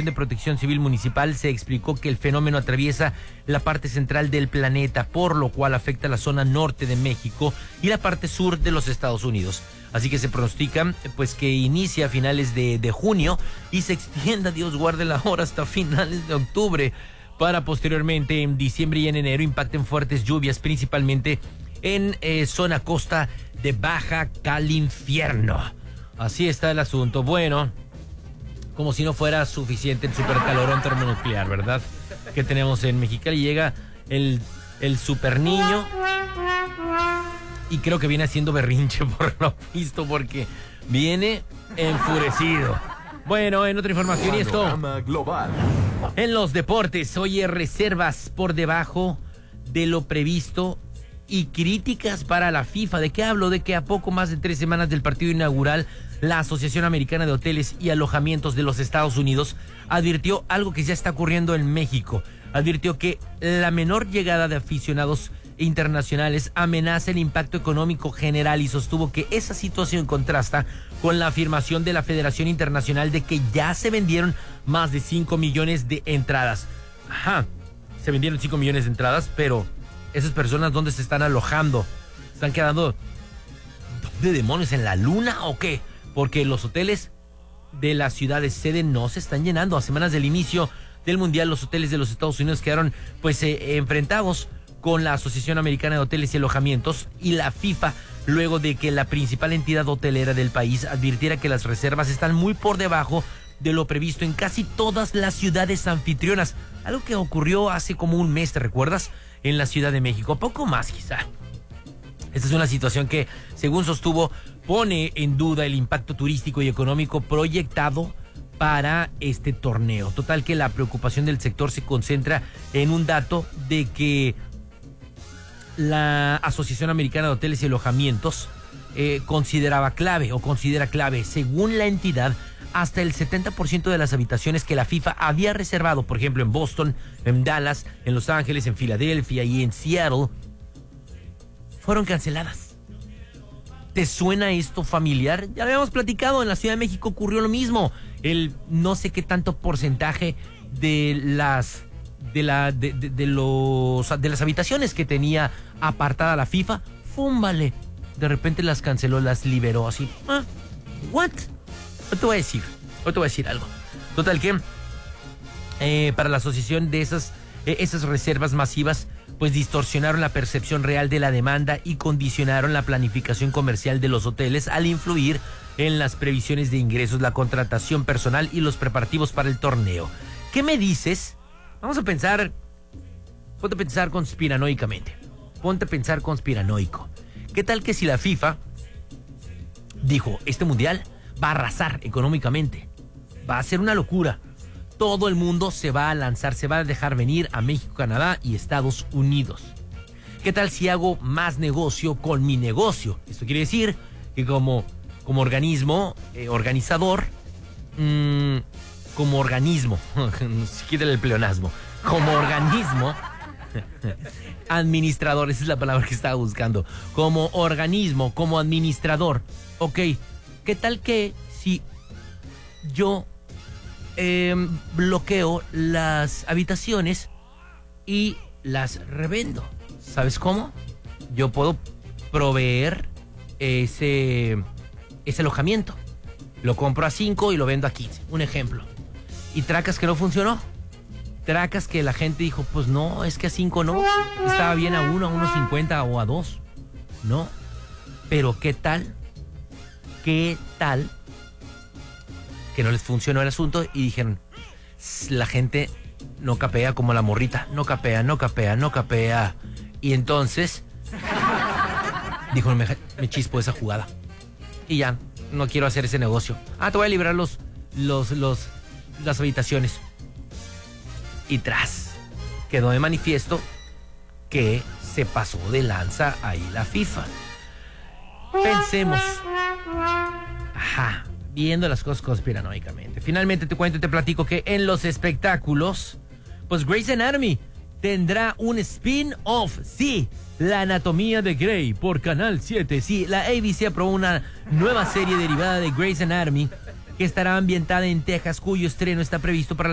Dirección de Protección Civil Municipal se explicó que el fenómeno atraviesa la parte central del planeta, por lo cual afecta la zona norte de México y la parte sur de los Estados Unidos. Así que se pronostica pues que inicia a finales de junio y se extienda, Dios guarde la hora, hasta finales de octubre, para posteriormente en diciembre y en enero impacten fuertes lluvias, principalmente en zona costa de Baja California. Así está el asunto. Bueno, como si no fuera suficiente el supercalorón termonuclear, ¿verdad? Que tenemos en Mexicali. Llega el super niño y creo que viene haciendo berrinche por lo visto, porque viene enfurecido. Bueno, en otra información, y esto global. En los deportes, oye, reservas por debajo de lo previsto y críticas para la FIFA. ¿De qué hablo? De que a poco más de 3 semanas del partido inaugural, la Asociación Americana de Hoteles y Alojamientos de los Estados Unidos advirtió algo que ya está ocurriendo en México. Advirtió que la menor llegada de aficionados internacionales amenaza el impacto económico general y sostuvo que esa situación contrasta con la afirmación de la Federación Internacional de que ya se vendieron más de 5 millones de entradas. Ajá, se vendieron 5 millones de entradas, pero esas personas, ¿dónde se están alojando? ¿Están quedando de demonios, en la luna o qué? Porque los hoteles de las ciudades sede no se están llenando. A semanas del inicio del Mundial, los hoteles de los Estados Unidos quedaron pues enfrentados con la Asociación Americana de Hoteles y Alojamientos y la FIFA, luego de que la principal entidad hotelera del país advirtiera que las reservas están muy por debajo de lo previsto en casi todas las ciudades anfitrionas. Algo que ocurrió hace como un mes, ¿te recuerdas? En la Ciudad de México, poco más quizá. Esta es una situación que, según sostuvo, pone en duda el impacto turístico y económico proyectado para este torneo. Total que la preocupación del sector se concentra en un dato de que la Asociación Americana de Hoteles y Alojamientos considera clave, según la entidad, hasta el 70% de las habitaciones que la FIFA había reservado, por ejemplo, en Boston, en Dallas, en Los Ángeles, en Filadelfia y en Seattle, fueron canceladas. ¿Te suena esto familiar? Ya habíamos platicado, en la Ciudad de México ocurrió lo mismo. El no sé qué tanto porcentaje de las habitaciones que tenía apartada la FIFA, fúmbale, de repente las canceló, las liberó así. ¿What? Hoy te voy a decir algo. Total que para la asociación de esas reservas masivas pues distorsionaron la percepción real de la demanda y condicionaron la planificación comercial de los hoteles al influir en las previsiones de ingresos, la contratación personal y los preparativos para el torneo. ¿Qué me dices? Vamos a pensar, ponte a pensar conspiranoicamente. Ponte a pensar conspiranoico. ¿Qué tal que si la FIFA dijo, este mundial va a arrasar económicamente? Va a ser una locura. Todo el mundo se va a lanzar, se va a dejar venir a México, Canadá y Estados Unidos. ¿Qué tal si hago más negocio con mi negocio? Esto quiere decir que como organismo organizador, como organismo, quítale el pleonasmo, como organismo administrador, esa es la palabra que estaba buscando, como organismo, como administrador. Ok, ¿qué tal que si yo bloqueo las habitaciones y las revendo? ¿Sabes cómo? Yo puedo proveer ese alojamiento. Lo compro a 5 y lo vendo a 15, un ejemplo. ¿Y tracas que no funcionó? Tracas que la gente dijo, pues no, es que a 5 no. Estaba bien a 1, a 1.50 o a 2. No. Pero ¿qué tal? ¿Qué tal que no les funcionó el asunto y dijeron, la gente no capea como la morrita, no capea? Y entonces dijo, me chispo esa jugada y ya, no quiero hacer ese negocio. Te voy a librar las habitaciones. Y quedó de manifiesto que se pasó de lanza ahí la FIFA. Pensemos. Viendo las cosas conspiranoicamente. Finalmente te cuento y te platico que en los espectáculos, pues Grey's Anatomy tendrá un spin-off. Sí, La Anatomía de Grey por Canal 7. Sí, la ABC aprobó una nueva serie derivada de Grey's Anatomy que estará ambientada en Texas, cuyo estreno está previsto para